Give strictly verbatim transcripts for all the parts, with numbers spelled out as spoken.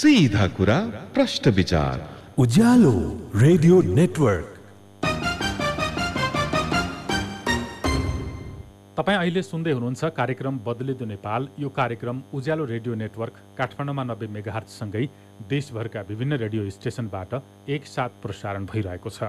सीधा कुरा प्रश्न विचार उज्यालो रेडियो नेटवर्क। तपाईँ अहिले सुन्दै हुनुहुन्छ कार्यक्रम बदलिँदो नेपाल। यो कार्यक्रम उज्यालो रेडियो नेटवर्क काठमाडौँमा नब्बे मेगाहर्जसँगै देशभरका विभिन्न रेडियो स्टेसनबाट एकसाथ प्रसारण भइरहेको छ।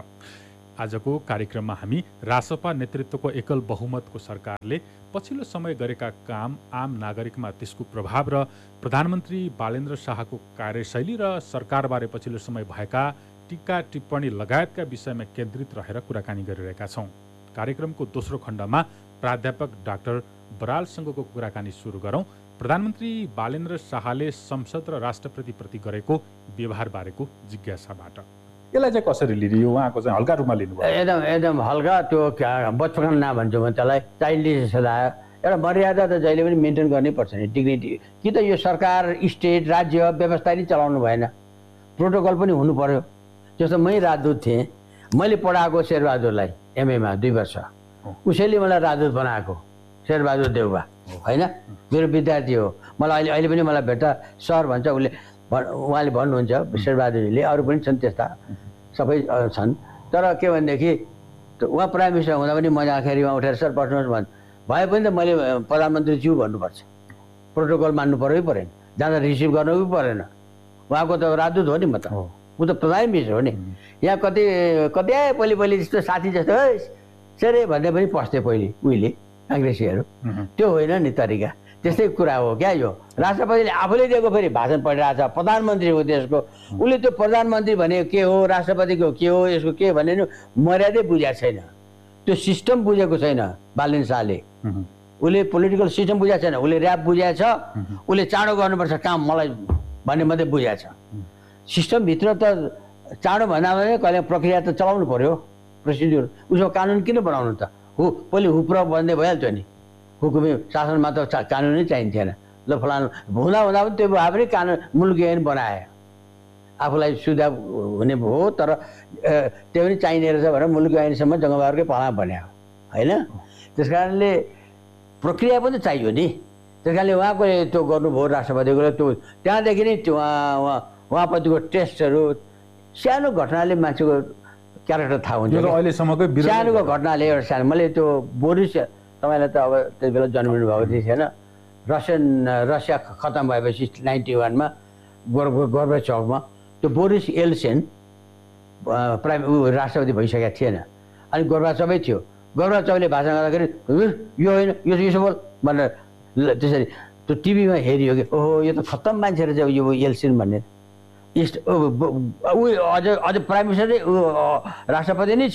आजको कार्यक्रममा हामी रासपा नेतृत्वको एकल बहुमतको सरकारले पछिल्लो समय गरेका काम, आम नागरिकमा त्यसको प्रभाव र प्रधानमन्त्री बालेन्द्र शाहको कार्यशैली र सरकारबारे पछिल्लो समय भएका टीका टिप्पणी लगायतका विषयमा केन्द्रित रहेर कुराकानी गरिरहेका छौँ। कार्यक्रमको दोस्रो खण्डमा प्राध्यापक डाक्टर बरालसँगको कुराकानी सुरु गरौँ। प्रधानमन्त्री बालेन्द्र शाहले संसद र राष्ट्रपति प्रति गरेको व्यवहार बारेको जिज्ञासाबाट यसलाई चाहिँ कसरी लिने, उहाँको चाहिँ हल्का रूपमा लिनुभयो? एकदम एकदम हल्का, त्यो बचपन ना भन्छु म त्यसलाई, चाइल्डिस सदायो। एउटा मर्यादा त जहिले पनि मेन्टेन गर्नै पर्छ नि, डिग्निटी। कि त यो सरकार, स्टेट, राज्य व्यवस्था नै चलाउनु भएन, प्रोटोकल पनि हुनु पर्यो। जस्तो मै राजदूत थिएँ, मैले पढाएको शेरबहादुरलाई एमएमा दुई वर्ष, उसैले मलाई राजदूत बनाएको, शेरबहादुर देउबा होइन, मेरो विद्यार्थी हो। मलाई अहिले अहिले पनि मलाई भेट्दा सर भन्छ, उसले उहाँले भन्नुहुन्छ, शेरबहादुरजीले। अरू पनि छन् त्यस्ता, सबै छन्। तर के भनेदेखि उहाँ प्राइम मिनिस्टर हुँदा पनि म जाँदाखेरि उहाँ उठेर सर बस्नुहोस् भन् भए पनि त मैले प्रधानमन्त्रीज्यू भन्नुपर्छ, प्रोटोकल मान्नु पर्यो कि परेन, जाँदा रिसिभ गर्नु कि परेन। उहाँको त राजदूत हो नि, म त ऊ त प्राइम मिनिस्टर हो नि। यहाँ कति कति आए पहिले पहिले जस्तो साथी जस्तो सेरे भन्दै पनि पस्थ्यो पहिले उहिले काङ्ग्रेसीहरू। त्यो होइन नि तरिका, त्यस्तै कुरा हो क्या। यो राष्ट्रपतिले आफूले दिएको फेरि भाषण पढिरहेको छ, प्रधानमन्त्री हो देशको, उसले त्यो प्रधानमन्त्री भनेको के हो, राष्ट्रपतिको के हो, यसको के भने मर्यादै बुझेको छैन, त्यो सिस्टम बुझेको छैन बालेन्द्र शाहले। उसले पोलिटिकल सिस्टम बुझेको छैन, उसले ऱ्याप बुझेको छ, उसले चाँडो गर्नुपर्छ काम मलाई भन्ने मात्रै बुझेको छ। सिस्टमभित्र त चाँडो भन्दा भने कहिले प्रक्रिया त चलाउनु पर्यो, प्रोसिड्युर। उसको कानुन किन बनाउनु त? हु पहिले हुप्र भन्दै भइहाल्थ्यो नि, हुकुमी शासनमा त कानुनै चाहिन्थेन। ल फलानु हुँदा हुँदा पनि त्यो भए पनि कानुन मुलुक ऐन बनाए, आफूलाई सुविधा हुने भयो। तर त्यो पनि चाहिने रहेछ भनेर मुलुक ऐनसम्म जङ्गबहादुरकै पाला भन्यो होइन। त्यस कारणले प्रक्रिया पनि चाहियो नि। त्यस कारणले उहाँको त्यो गर्नुभयो राष्ट्रपतिको, त्यो त्यहाँदेखि नै त्यो उहाँ उहाँ उहाँप्रतिको टेस्टहरू, सानो घटनाले मान्छेको क्यारेक्टर थाहा हुन्छ। अहिलेसम्मकै सानोको घटनाले एउटा सानो, मैले त्यो बोरिस, तपाईँलाई त अब त्यति बेला जन्मिनु भएको थिएन, रसियन रसिया खतम भएपछि नाइन्टी वानमा गोर्ब गोर्बाचोभमा त्यो बोरिस एल्सिन प्राइम ऊ राष्ट्रपति भइसकेका थिएन, अनि गोर्बाचोभै थियो। गोर्बाचोभले भाषण गर्दाखेरि यो होइन यो यसो बोल भनेर त्यसरी त्यो टिभीमा हेरियो कि ओहो यो त खत्तम मान्छे रहेछ यो एल्सिन भन्ने। इस्ट ऊ अझ अझ प्राइम मिनिस्टर नै राष्ट्रपति नै छ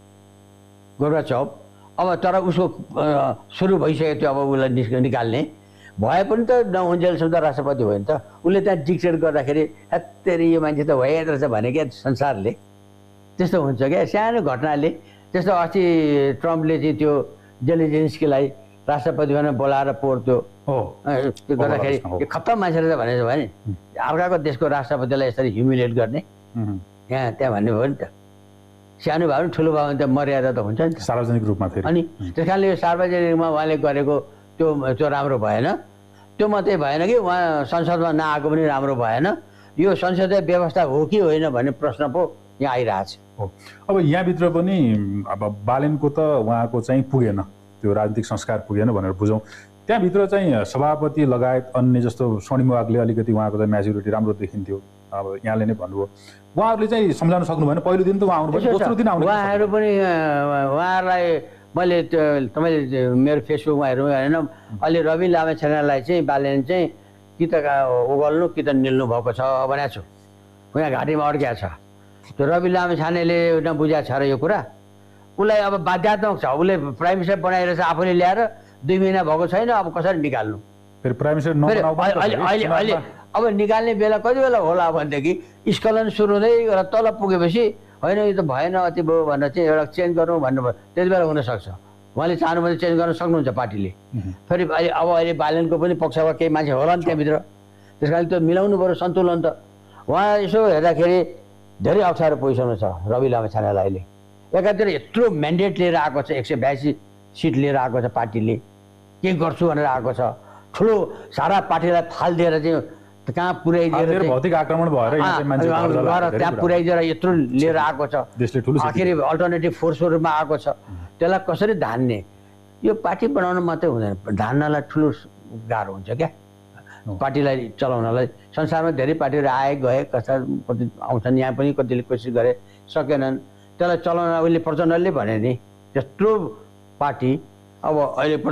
गोर्बाचोभ। अब तर उसको सुरु भइसक्यो त्यो, अब उसलाई निस् निकाल्ने भए पनि त नहुन्जेलसम्म त राष्ट्रपति भयो नि त। उसले त्यहाँ डिक्टेट गर्दाखेरि हेत्तेरी यो मान्छे त भइहाल्दो रहेछ भने क्या संसारले, त्यस्तो हुन्छ क्या सानो घटनाले। त्यस्तो अस्ति ट्रम्पले चाहिँ त्यो जेलेन्स्कीलाई राष्ट्रपति भनेर बोलाएर पोर्थ्यो हो, त्यो गर्दाखेरि यो खत्तम मान्छे रहेछ भनेछ भने अर्काको देशको राष्ट्रपतिलाई यसरी ह्युमिलेट गर्ने यहाँ त्यहाँ भन्ने भयो नि त। सानो भए पनि ठुलो भयो भने त मर्यादा त हुन्छ नि सार्वजनिक रूपमा फेरि। अनि त्यस कारणले यो सार्वजनिकमा उहाँले गरेको त्यो त्यो राम्रो भएन। त्यो मात्रै भएन कि उहाँ संसदमा नआएको पनि राम्रो भएन। यो संसदीय व्यवस्था हो कि होइन भन्ने प्रश्न पो यहाँ आइरहेछ हो। अब यहाँभित्र पनि अब बालेनको त उहाँको चाहिँ पुगेन, त्यो राजनीतिक संस्कार पुगेन भनेर बुझौँ। त्यहाँभित्र चाहिँ सभापति लगायत अन्य जस्तो स्वर्णिम वागले अलिकति उहाँको चाहिँ म्याच्युरिटी राम्रो देखिन्थ्यो, अब यहाँले नै भन्नुभयो। उहाँहरूले चाहिँ सम्झाउन सक्नु भएन, पहिलो दिन त उहाँ आउनु भयो, दोस्रो दिन आउनु उहाँहरू पनि उहाँहरूलाई मैले त्यो तपाईँले मेरो फेसबुकमा हेर्नु होइन, अहिले रवि लामेछानेलाई चाहिँ बालेन चाहिँ कि त ओगल्नु कि त निल्नु भएको छ भनेको छु, उहाँ घाँटीमा अड्किया छ। त्यो रवि लामेछानेले नबुझाएको छ र यो कुरा, उसलाई अब बाध्यात्मक छ, उसले प्राइम मिनिस्टर बनाइरहेछ आफूले ल्याएर, दुई महिना भएको छैन, अब कसरी निकाल्नु फेरि प्राइम मिनिस्टर अहिले अहिले अब निकाल्ने बेला कति बेला होला भनेदेखि स्खलन सुरु हुँदै र तल पुगेपछि होइन यो त भएन अति भयो भनेर चाहिँ एउटा चेन्ज गर्नु भन्नुभयो, त्यति बेला हुनसक्छ। उहाँले चाहनु भने चेन्ज गर्न सक्नुहुन्छ पार्टीले। फेरि अहिले अब अहिले बालेनको पनि पक्षमा केही मान्छे होला नि त्यहाँभित्र, त्यस कारण त्यो मिलाउनु पऱ्यो सन्तुलन त। उहाँ यसो हेर्दाखेरि धेरै अप्ठ्यारो पोजिसनमा छ रवि लामेछानेलाई अहिले। एकातिर यत्रो म्यान्डेट लिएर आएको छ, एक सय बयासी सिट लिएर आएको छ पार्टीले, के गर्छु भनेर आएको छ, ठुलो सारा पार्टीलाई थाल दिएर चाहिँ कहाँ पुर्याइदिएर धेरै भौतिक आक्रमण भएर यहाँ चाहिँ मान्छे घर जला गएर धेरै त्यहाँ कुरा। पुर्याइदिएर यत्रो लिएर आएको छ देशले ठुलो क्षति आखिरी अल्टरनेटिभ फोर्सहरूमा आएको छ त्यसलाई कसरी धान्ने यो पार्टी बनाउन मात्रै हुँदैन धान्नलाई ठुलो गाह्रो हुन्छ क्या पार्टीलाई चलाउनलाई संसारमा धेरै पार्टीहरू आए गए कस्ता कति आउँछन् यहाँ पनि कतिले कोसिस गरे सकेनन् त्यसलाई चलाउन उसले प्रचण्डले भने नि त्यत्रो पार्टी अब अहिले